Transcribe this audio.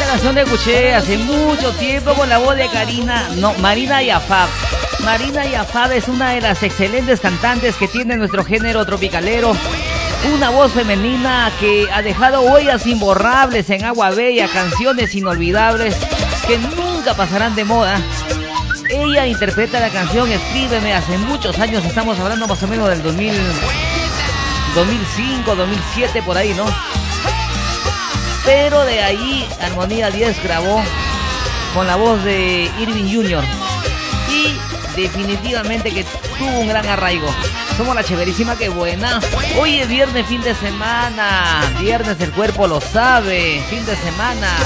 canción que escuché hace mucho tiempo con la voz de Marina Yafab. Marina Yafab es una de las excelentes cantantes que tiene nuestro género tropicalero. Una voz femenina que ha dejado huellas imborrables en Agua Bella, canciones inolvidables que nunca pasarán de moda. Ella interpreta la canción Escríbeme hace muchos años, estamos hablando más o menos del 2005, 2007, por ahí, ¿no? Pero de ahí Armonía 10 grabó con la voz de Irving Jr. y definitivamente que tuvo un gran arraigo. Somos la Chéverísima, qué buena. Hoy es viernes, fin de semana. Viernes, el cuerpo lo sabe. Fin de semana.